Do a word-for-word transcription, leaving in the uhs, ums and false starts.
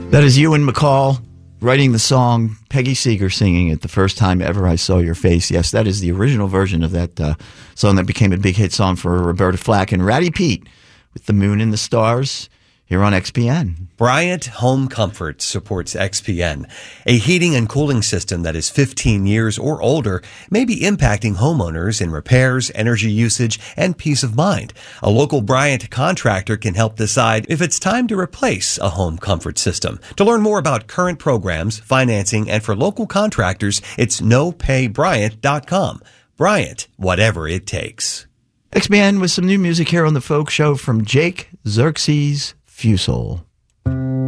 That is Ewan McCall writing the song, Peggy Seeger singing it, The First Time Ever I Saw Your Face. Yes, that is the original version of that uh, song that became a big hit song for Roberta Flack and Ratty Pete with The Moon and the Stars here on X P N. Bryant Home Comfort supports X P N. A heating and cooling system that is fifteen years or older may be impacting homeowners in repairs, energy usage, and peace of mind. A local Bryant contractor can help decide if it's time to replace a home comfort system. To learn more about current programs, financing, and for local contractors, it's no pay bryant dot com. Bryant, whatever it takes. X P N with some new music here on the Folk Show from Jake Xerxes Fusel.